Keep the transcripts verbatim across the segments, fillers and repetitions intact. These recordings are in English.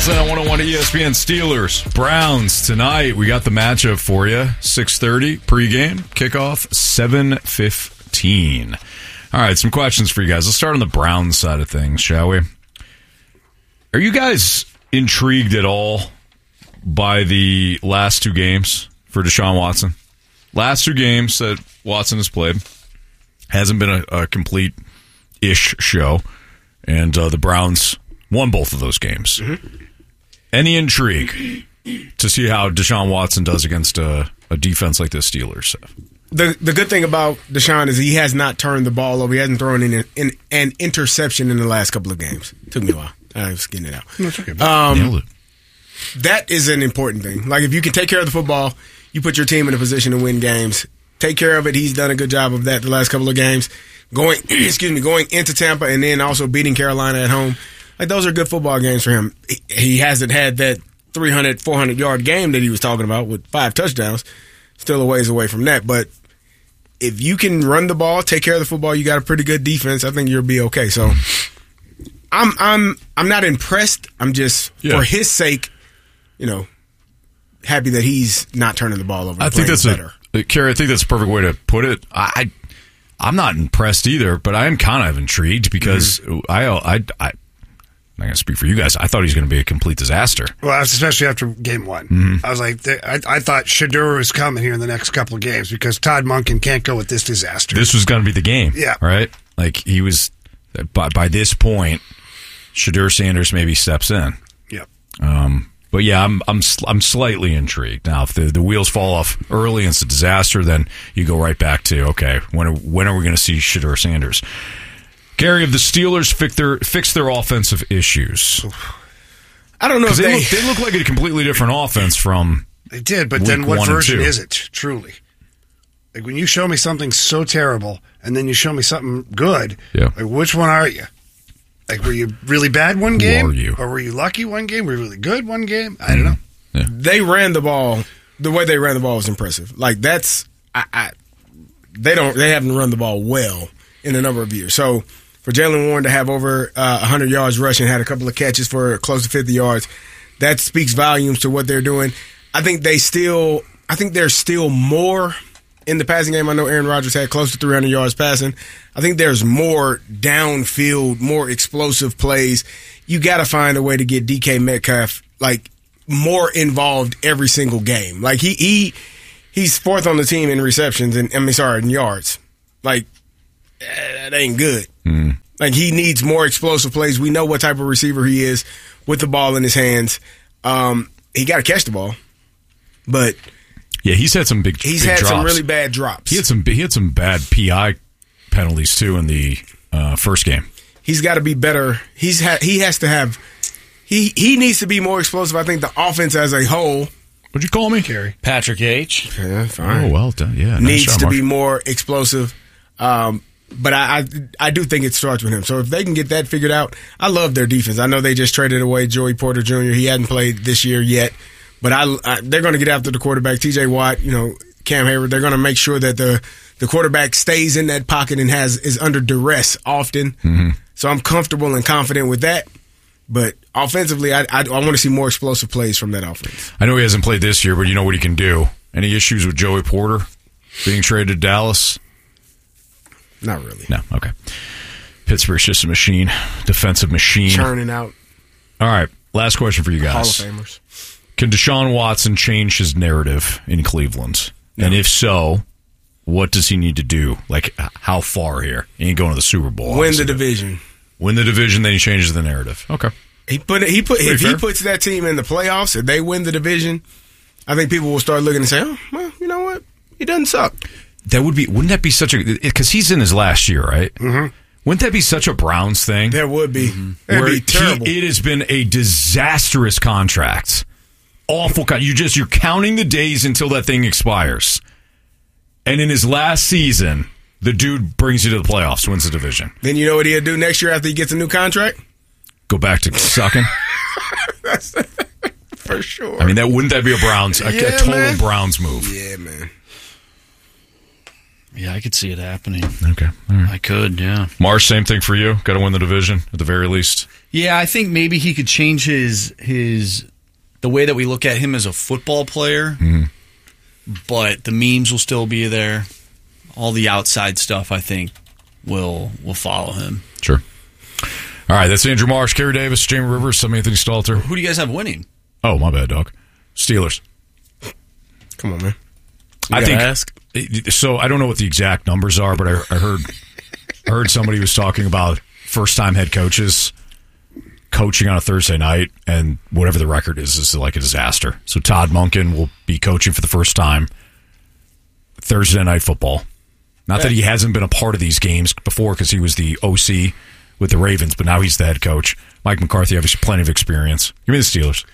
Nelson on one oh one E S P N. Steelers, Browns tonight. We got the matchup for you. six thirty pregame, kickoff seven fifteen. All right, some questions for you guys. Let's start on the Browns side of things, shall we? Are you guys intrigued at all by the last two games for Deshaun Watson? Last two games that Watson has played. Hasn't been a, a complete-ish show. And uh, the Browns won both of those games. Mm-hmm. Any intrigue to see how Deshaun Watson does against a, a defense like the Steelers? The the good thing about Deshaun is he has not turned the ball over. He hasn't thrown in, in an interception in the last couple of games. Took me a while. I was getting it out. Um, Nailed it. That is an important thing. Like, if you can take care of the football, you put your team in a position to win games. Take care of it. He's done a good job of that the last couple of games. Going, excuse me, going into Tampa and then also beating Carolina at home. Like, those are good football games for him. He, he hasn't had that three hundred, four hundred yard game that he was talking about with five touchdowns. Still a ways away from that. But if you can run the ball, take care of the football, you got a pretty good defense, I think you'll be okay. So I'm I'm I'm not impressed. I'm just, yeah. for his sake, you know, happy that he's not turning the ball over. I think that's better. a, Kerry, I think that's a perfect way to put it. I, I'm not impressed either, but I am kind of intrigued because mm-hmm. I, I, I, I'm not going to speak for you guys. I thought he was going to be a complete disaster. Well, especially after game one. Mm-hmm. I was like, I, I thought Shedeur was coming here in the next couple of games because Todd Monken can't go with this disaster. This was going to be the game. Yeah. Right? Like, he was, by, by this point, Shedeur Sanders maybe steps in. Yep. Um, but yeah, I'm I'm I'm slightly intrigued. Now, if the, the wheels fall off early and it's a disaster, then you go right back to, okay, when are, when are we going to see Shedeur Sanders? Gary, have the Steelers fix their, fix their offensive issues? I don't know if they, they... Look, they look like a completely different offense from They did, but then what version is it, truly? Like, when you show me something so terrible and then you show me something good, yeah. like, which one are you? Like, were you really bad one game? Who are you? Or were you lucky one game? Were you really good one game? I don't know. Yeah. They ran the ball. The way they ran the ball was impressive. Like, that's I, I, they don't they haven't run the ball well in a number of years. So for Jaylen Warren to have over uh, one hundred yards rushing, had a couple of catches for close to fifty yards, that speaks volumes to what they're doing. I think they still. I think there's still more in the passing game. I know Aaron Rodgers had close to three hundred yards passing. I think there's more downfield, more explosive plays. You got to find a way to get D K Metcalf like more involved every single game. Like he he he's fourth on the team in receptions and I mean sorry in yards. Like that ain't good. Mm. Like he needs more explosive plays. We know what type of receiver he is with the ball in his hands. Um, he got to catch the ball, but. Yeah, he's had some big. He's big had drops. some really bad drops. He had some. He had some bad P I penalties too in the uh, first game. He's got to be better. He's ha- he has to have. He he needs to be more explosive. I think the offense as a whole. What'd you call me, Kerry? Patrick H. Yeah, fine. Oh well done. Yeah, nice needs job, to Mark. be more explosive. Um, but I, I I do think it starts with him. So if they can get that figured out, I love their defense. I know they just traded away Joey Porter Junior He hadn't played this year yet. But I, I, they're going to get after the quarterback, T J Watt, you know, Cam Hayward. They're going to make sure that the, the quarterback stays in that pocket and has is under duress often. Mm-hmm. So I'm comfortable and confident with that. But offensively, I, I, I want to see more explosive plays from that offense. I know he hasn't played this year, but you know what he can do. Any issues with Joey Porter being traded to Dallas? Not really. No, okay. Pittsburgh's just a machine, defensive machine. Churning out. All right, last question for you guys. Hall of Famers. Can Deshaun Watson change his narrative in Cleveland? No. And if so, what does he need to do? Like, how far here? He ain't going to the Super Bowl. Win the division. Win the division, then he changes the narrative. Okay. He put it, he put if fair. he puts that team in the playoffs, if they win the division, I think people will start looking and say, "Oh, well, you know what? He doesn't suck." That would be. Wouldn't that be such a? Because he's in his last year, right? Mm-hmm. Wouldn't that be such a Browns thing? There would be. Mm-hmm. That'd Where be terrible. He, it has been a disastrous contract. Awful. You just you're counting the days until that thing expires, and in his last season, the dude brings you to the playoffs, wins the division. Then you know what he'll do next year after he gets a new contract? Go back to sucking. That's for sure. I mean, that wouldn't that be a Browns a, yeah, a total man. Browns move? Yeah, man. Yeah, I could see it happening. Okay. All right. I could, yeah. Marsh, same thing for you. Got to win the division at the very least. Yeah, I think maybe he could change his his the way that we look at him as a football player, Mm-hmm. but the memes will still be there. All the outside stuff, I think, will will follow him. Sure. All right, that's Andrew Marsh, Kerry Davis, Jamie Rivers, I'm Anthony Stalter. Who do you guys have winning? Oh, my bad, dog. Steelers. Come on, man. I gotta think ask. so. I don't know what the exact numbers are, but I, I heard I heard somebody was talking about first-time head coaches coaching on a Thursday night, and whatever the record is, is like a disaster. So Todd Monken will be coaching for the first time Thursday night football. Not that he hasn't been a part of these games before, because he was the O C with the Ravens, but now he's the head coach. Mike McCarthy, obviously, plenty of experience. Give me the Steelers.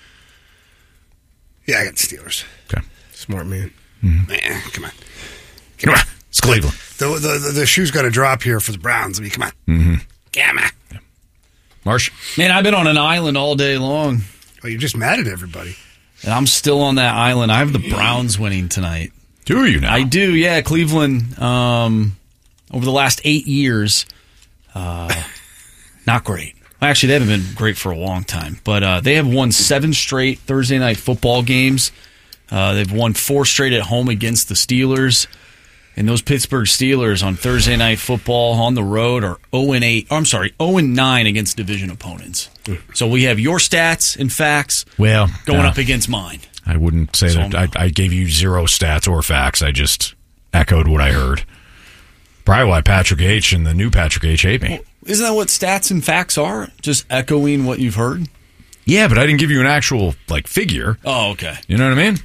Yeah, I got the Steelers. Okay. Smart man. Man, come on. Come on. It's Cleveland. The, the, the, the shoe's got to drop here for the Browns. I mean, come on. Mm-hmm. Come on. Marsh? Man, I've been on an island all day long, Well, you're just mad at everybody. and I'm still on that island. I have the Browns winning tonight. Do you now? I do, yeah. Cleveland, um, over the last eight years, uh, not great. Actually, they haven't been great for a long time, but uh, they have won seven straight Thursday night football games. Uh, they've won four straight at home against the Steelers. And those Pittsburgh Steelers on Thursday night football on the road are oh and eight. Oh, I'm sorry, oh and nine against division opponents. So we have your stats and facts Well, going uh, up against mine. I wouldn't say So that. I, I gave you zero stats or facts. I just echoed what I heard. Probably why Patrick H. and the new Patrick H. hate me. Isn't that what stats and facts are? Just echoing what you've heard? Yeah, but I didn't give you an actual like figure. Oh, okay. You know what I mean?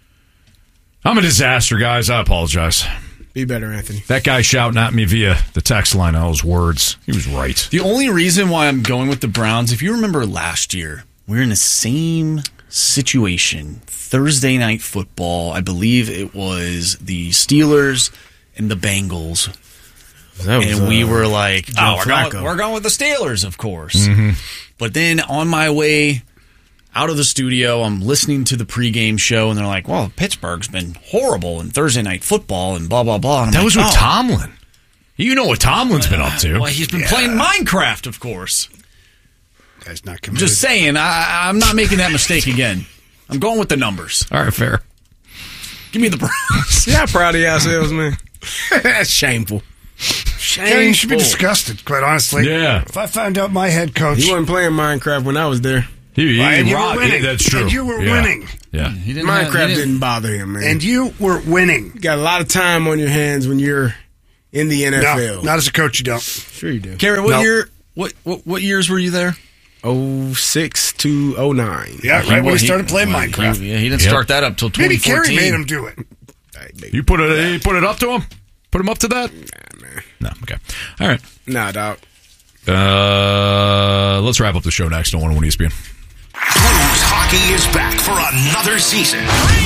I'm a disaster, guys. I apologize. Be better, Anthony. That guy shouting at me via the text line, all those words, he was right. The only reason why I'm going with the Browns, if you remember last year, we were in the same situation. Thursday night football. I believe it was the Steelers and the Bengals. That was, And we uh, were like, Joe oh, we're Flacco. going, we're going with the Steelers, of course. But then on my way out of the studio, I'm listening to the pregame show, and they're like, well, Pittsburgh's been horrible in Thursday night football and blah, blah, blah. And I'm That like, was with oh. Tomlin. You know what Tomlin's been up to. Well, he's been playing Minecraft, of course. Guy's not I'm committed. just saying, I, I'm not making that mistake again. I'm going with the numbers. All right, fair. Give me the Browns. Yeah, proud of yourselves, man. That's shameful. Yeah, you should be Shameful. disgusted, quite honestly. Yeah. If I found out my head coach... He wasn't playing Minecraft when I was there. He, he, and you were rocked- winning. That's true. And you were Yeah. winning. Yeah. He didn't have- Minecraft he didn't, bother him, man. And you were winning. you got a lot of time on your hands when you're in the N F L. No, not as a coach, you don't. Sure you do. Kerry, what No. year? What, what what years were you there? oh six to oh nine. Yeah, right when we started playing well, Minecraft. He, yeah, he didn't Yep. start that up till twenty Maybe fourteen. Kerry made him do it. You put it. You put it up to him. Put him up to that. Nah, man. No. Okay. All right. Nah, dog. Uh, let's wrap up the show next on one oh one E S P N. Blues hockey is back for another season.